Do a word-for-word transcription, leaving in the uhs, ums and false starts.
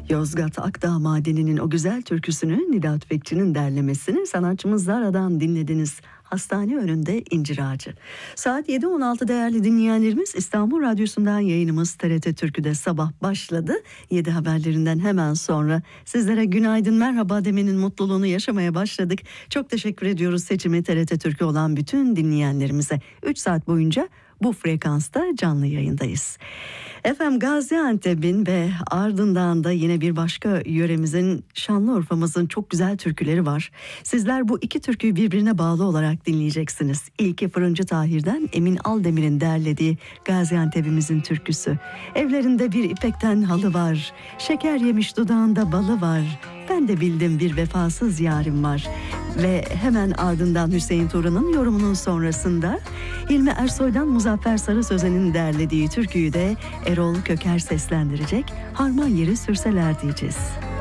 Yozgat Akdağ Madeni'nin o güzel türküsünü Nida Tüfekçi'nin derlemesini sanatçımız Zara'dan dinlediniz. Hastane önünde incir ağacı. Saat yedi on altı değerli dinleyenlerimiz, İstanbul Radyosu'ndan yayınımız T R T Türkü'de sabah başladı. yedi haberlerinden hemen sonra sizlere günaydın, merhaba demenin mutluluğunu yaşamaya başladık. Çok teşekkür ediyoruz seçimi T R T Türkü olan bütün dinleyenlerimize. üç saat boyunca bu frekansta canlı yayındayız. Efendim, Gaziantep'in ve ardından da yine bir başka yöremizin, Şanlıurfa'mızın çok güzel türküleri var. Sizler bu iki türküyü birbirine bağlı olarak dinleyeceksiniz. İlki Fırıncı Tahir'den Emin Aldemir'in derlediği Gaziantep'imizin türküsü. Evlerinde bir ipekten halı var, şeker yemiş dudağında balı var, ben de bildim bir vefasız yarim var. Ve hemen ardından Hüseyin Turan'ın yorumunun sonrasında Hilmi Ersoy'dan Muzaffer Sarı Sözen'in derlediği türküyü de Erol Köker seslendirecek. Harman yeri sürseler diyeceğiz.